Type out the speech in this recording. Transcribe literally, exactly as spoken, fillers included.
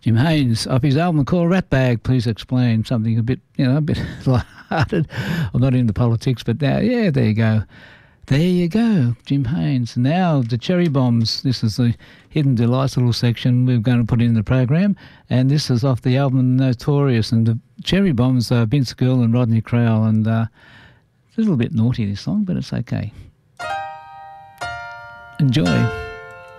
Jim Haynes, off his album called Ratbag, please explain something a bit, you know, a bit light-hearted. I'm not into politics, but now, yeah, there you go. There you go, Jim Haynes. Now, the Cherry Bombs. This is the Hidden Delights little section we're going to put in the program, and this is off the album Notorious. And the Cherry Bombs are Vince Gill and Rodney Crowell, and uh, it's a little bit naughty, this song, but it's okay. Enjoy.